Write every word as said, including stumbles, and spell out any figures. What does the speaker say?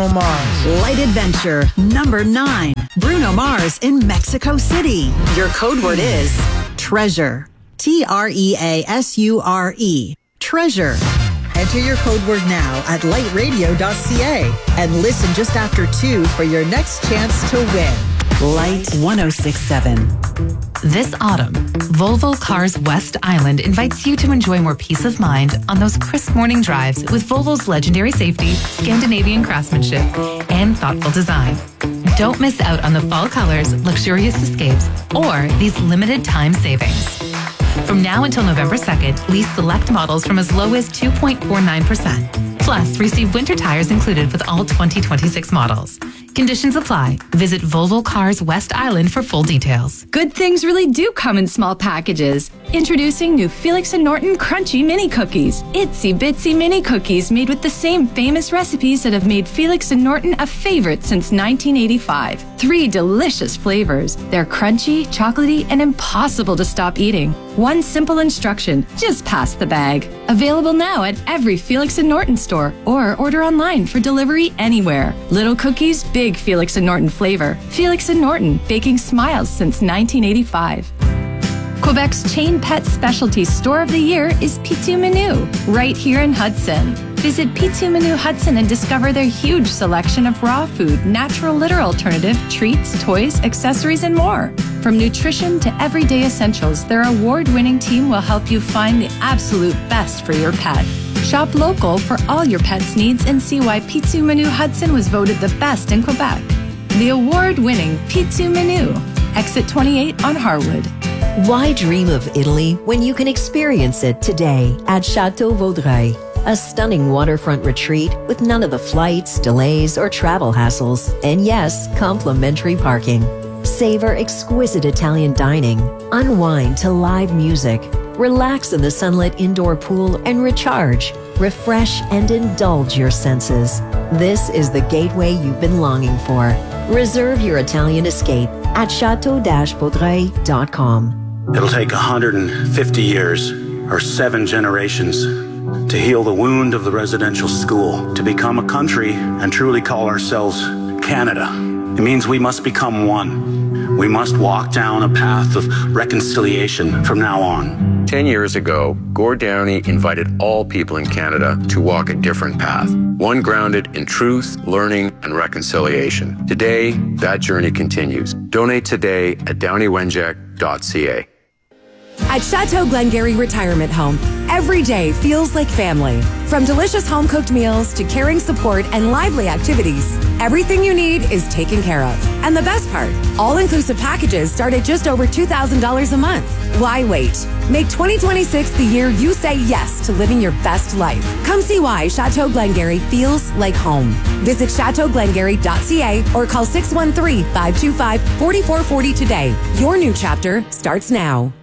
Bruno Mars. Light Adventure, number nine. Bruno Mars in Mexico City. Your code word is treasure. T R E A S U R E. Treasure. Enter your code word now at light radio dot c a and listen just after two for your next chance to win. Light one oh six point seven. This autumn, Volvo Cars West Island invites you to enjoy more peace of mind on those crisp morning drives with Volvo's legendary safety, Scandinavian craftsmanship, and thoughtful design. Don't miss out on the fall colors, luxurious escapes, or these limited time savings. From now until November second, lease select models from as low as two point four nine percent. Plus, receive winter tires included with all twenty twenty-six models. Conditions apply. Visit Volvo Cars West Island for full details. Good things really do come in small packages. Introducing new Felix and Norton Crunchy Mini Cookies. Itsy bitsy mini cookies made with the same famous recipes that have made Felix and Norton a favorite since nineteen eighty-five. Three delicious flavors. They're crunchy, chocolatey, and impossible to stop eating. One simple instruction, just pass the bag. Available now at every Felix and Norton store or order online for delivery anywhere. Little cookies, big Felix and Norton flavor. Felix and Norton, baking smiles since nineteen eighty-five. Quebec's chain pet specialty store of the year is Pitou Menu, right here in Hudson. Visit Pitou Menu Hudson and discover their huge selection of raw food, natural litter alternative, treats, toys, accessories, and more. From nutrition to everyday essentials, their award-winning team will help you find the absolute best for your pet. Shop local for all your pet's needs and see why Pitou Menu Hudson was voted the best in Quebec. The award-winning Pitou Menu, exit twenty-eight on Harwood. Why dream of Italy when you can experience it today at Chateau Vaudreuil? A stunning waterfront retreat with none of the flights, delays, or travel hassles. And yes, complimentary parking. Savor exquisite Italian dining. Unwind to live music. Relax in the sunlit indoor pool and recharge. Refresh and indulge your senses. This is the gateway you've been longing for. Reserve your Italian escape at chateau dash vaudreuil dot com. It'll take one hundred fifty years, or seven generations, to heal the wound of the residential school, to become a country and truly call ourselves Canada. It means we must become one. We must walk down a path of reconciliation from now on. Ten years ago, Gord Downie invited all people in Canada to walk a different path, one grounded in truth, learning, and reconciliation. Today, that journey continues. Donate today at downey wenjack dot c a. At Chateau Glengarry Retirement Home, every day feels like family. From delicious home-cooked meals to caring support and lively activities, everything you need is taken care of. And the best part, all-inclusive packages start at just over two thousand dollars a month. Why wait? Make twenty twenty-six the year you say yes to living your best life. Come see why Chateau Glengarry feels like home. Visit chateau glengarry dot c a or call six one three, five two five, four four four zero today. Your new chapter starts now.